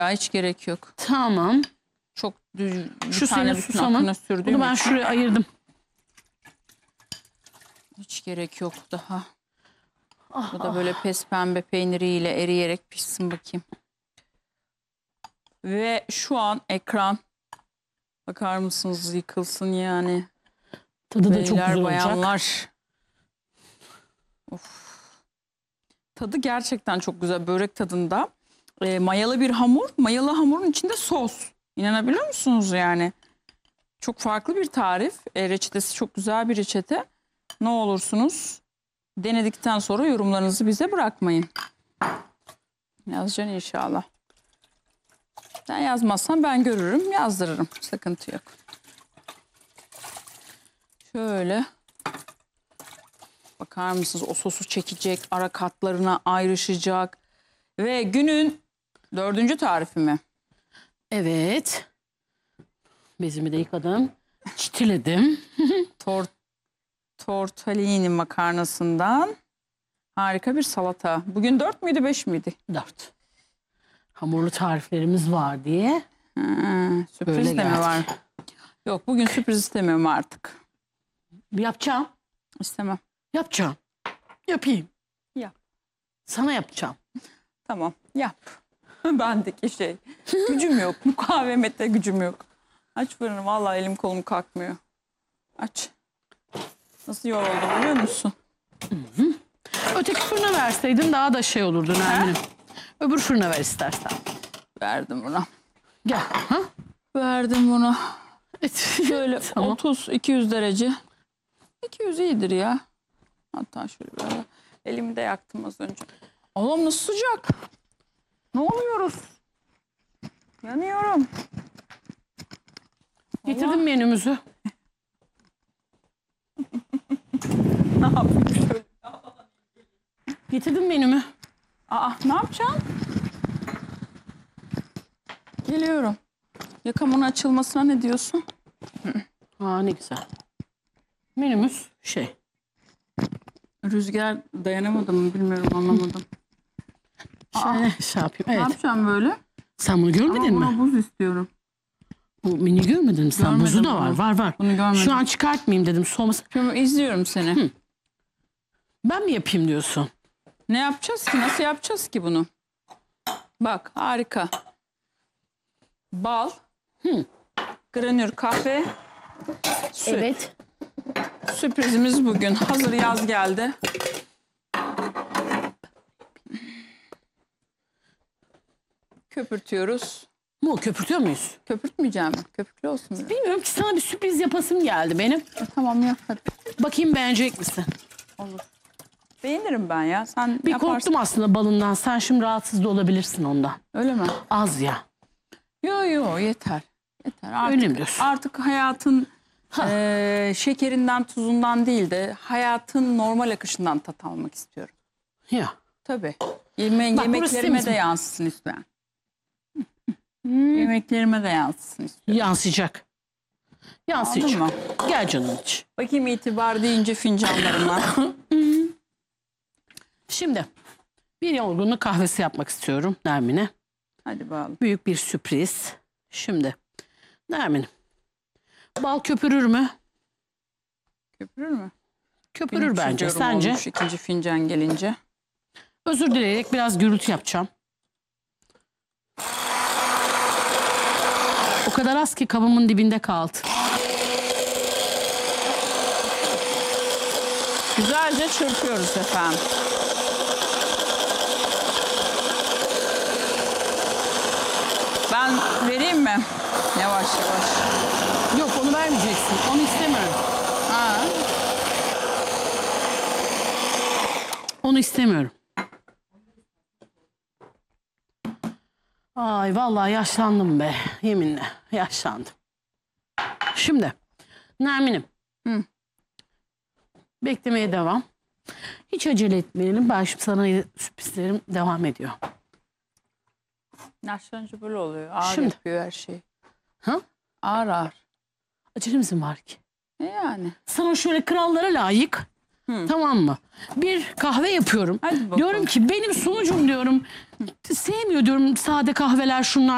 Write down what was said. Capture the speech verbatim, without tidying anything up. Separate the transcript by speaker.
Speaker 1: Ya hiç gerek yok.
Speaker 2: Tamam.
Speaker 1: Çok düz, bir
Speaker 2: Şu
Speaker 1: tane
Speaker 2: senin
Speaker 1: bütün
Speaker 2: susamın.
Speaker 1: aklına sürdüğüm
Speaker 2: Bunu ben
Speaker 1: için
Speaker 2: şuraya ayırdım.
Speaker 1: hiç gerek yok daha.
Speaker 2: Ah,
Speaker 1: Bu da böyle pes pembe peyniriyle eriyerek pişsin bakayım. Ve şu an ekran, bakar mısınız, yıkılsın yani.
Speaker 2: tadı da çok
Speaker 1: Beyler,
Speaker 2: güzel olacak.
Speaker 1: bayanlar. Of. Tadı gerçekten çok güzel, börek tadında. E, mayalı bir hamur, mayalı hamurun içinde sos. İnanabiliyor musunuz yani? Çok farklı bir tarif. E, reçetesi çok güzel bir reçete. Ne olursunuz denedikten sonra yorumlarınızı bize bırakmayın. Yazacaksın inşallah. Sen yazmazsan ben görürüm, yazdırırım. Sıkıntı yok. Şöyle. Bakar mısınız? O sosu çekecek, ara katlarına ayrışacak. Ve günün dördüncü tarifi mi?
Speaker 2: Evet. Bezimi de yıkadım. Çitiledim.
Speaker 1: Tor tortellini makarnasından harika bir salata. Bugün dört müydü, beş miydi?
Speaker 2: Dört. Hamurlu tariflerimiz var diye.
Speaker 1: Ha, sürpriz
Speaker 2: Böyle
Speaker 1: de mi
Speaker 2: geldik.
Speaker 1: var? Yok, bugün sürpriz istemiyorum artık.
Speaker 2: Yapacağım.
Speaker 1: İstemem.
Speaker 2: Yapacağım. Yapayım.
Speaker 1: Yap.
Speaker 2: Sana yapacağım.
Speaker 1: Tamam, yap. Bendeki şey. Gücüm yok. Mukavemete gücüm yok. Aç fırını. Vallahi elim kolum kalkmıyor. Aç. Nasıl yoruldum biliyor musun?
Speaker 2: Öteki fırına verseydin daha da şey olurdu Nermin'im. Öbür fırına ver istersen.
Speaker 1: Verdim buna.
Speaker 2: Gel. Ha?
Speaker 1: Verdim buna.
Speaker 2: Evet.
Speaker 1: Şöyle
Speaker 2: Tamam.
Speaker 1: otuz iki yüz derece. iki yüz iyidir ya. Hatta şöyle biraz daha. Elimi de yaktım az önce. Allah'ım nasıl sıcak. Ne oluyoruz? Yanıyorum.
Speaker 2: Getirdim menümüzü.
Speaker 1: Ne yapayım şöyle?
Speaker 2: Getirdim menümü.
Speaker 1: Aa, ne yapacaksın? Geliyorum. Yakamın açılmasına ne diyorsun?
Speaker 2: Aa ne güzel. Menümüz şey.
Speaker 1: Rüzgar dayanamadım mı bilmiyorum, anlamadım.
Speaker 2: Şöyle şey yapayım.
Speaker 1: Ne
Speaker 2: Evet.
Speaker 1: yapacağım böyle?
Speaker 2: Sen bunu görmedin
Speaker 1: Ama
Speaker 2: mi?
Speaker 1: buna buz istiyorum.
Speaker 2: Bu mini görmedin mi sen?
Speaker 1: Görmedim
Speaker 2: Buzu da var.
Speaker 1: bunu.
Speaker 2: Var var.
Speaker 1: Bunu görmedim.
Speaker 2: Şu an çıkartmayayım dedim. Soğuması.
Speaker 1: Şimdi izliyorum seni.
Speaker 2: Ben mi yapayım diyorsun?
Speaker 1: Ne yapacağız ki? Nasıl yapacağız ki bunu? Bak harika. Bal,
Speaker 2: Hı.
Speaker 1: granür kahve, süt.
Speaker 2: Evet.
Speaker 1: Sürprizimiz bugün. Hazır yaz geldi. Köpürtüyoruz.
Speaker 2: Mu köpürtüyor muyuz?
Speaker 1: Köpürtmeyeceğim mi? Köpüklü olsun biraz.
Speaker 2: Bilmiyorum ki sana bir sürpriz yapasım geldi benim.
Speaker 1: E, tamam yap hadi.
Speaker 2: Bakayım beğenecek misin?
Speaker 1: Olur. Beğenirim ben ya. Sen
Speaker 2: Bir
Speaker 1: yaparsın.
Speaker 2: korktum aslında balından. Sen şimdi rahatsız da olabilirsin ondan.
Speaker 1: Öyle mi?
Speaker 2: Az ya.
Speaker 1: Yo yo yeter. Yeter. Artık,
Speaker 2: Öyle mi diyorsun?
Speaker 1: Artık hayatın e, şekerinden, tuzundan değil de hayatın normal akışından tat almak istiyorum.
Speaker 2: Ya.
Speaker 1: Tabii. Yeme
Speaker 2: Bak, burası
Speaker 1: yemeklerime
Speaker 2: temiz
Speaker 1: de
Speaker 2: mi?
Speaker 1: yansısın lütfen. Yemeklerime de yansısın istiyorum.
Speaker 2: Yansıyacak. Yansıyacak.
Speaker 1: Aldın
Speaker 2: Gel canım iç.
Speaker 1: Bakayım itibar deyince fincanlarıma.
Speaker 2: Şimdi bir yorgunluk kahvesi yapmak istiyorum Nermin'e.
Speaker 1: Hadi bakalım.
Speaker 2: Büyük bir sürpriz. Şimdi Nermin'im. Bal köpürür mü?
Speaker 1: Köpürür mü?
Speaker 2: Köpürür
Speaker 1: Benim
Speaker 2: bence.
Speaker 1: çiziyorum
Speaker 2: Sence?
Speaker 1: olmuş ikinci fincan gelince.
Speaker 2: Özür dileyerek biraz gürültü yapacağım. O kadar az ki kabımın dibinde kaldı.
Speaker 1: Güzelce çırpıyoruz efendim. Ben vereyim mi? Yavaş yavaş.
Speaker 2: Yok onu vermeyeceksin. Onu istemiyorum.
Speaker 1: Ha.
Speaker 2: Onu istemiyorum. Ay vallahi yaşlandım be. Yeminle yaşlandım. Şimdi Nermin'im.
Speaker 1: Hı.
Speaker 2: Beklemeye devam. Hiç acele etmeyelim. Ben şimdi sana sürprizlerim devam ediyor.
Speaker 1: Yaşlanınca böyle oluyor. Ağır
Speaker 2: Şimdi.
Speaker 1: yapıyor her şey.
Speaker 2: Ha?
Speaker 1: Ağır ağır.
Speaker 2: Acelemiz mi var ki?
Speaker 1: E yani.
Speaker 2: Sana şöyle krallara layık.
Speaker 1: Hı.
Speaker 2: Tamam mı? Bir kahve yapıyorum.
Speaker 1: Hadi bakalım.
Speaker 2: Diyorum ki benim sunucum diyorum. Sevmiyor diyorum sade kahveler şunlar.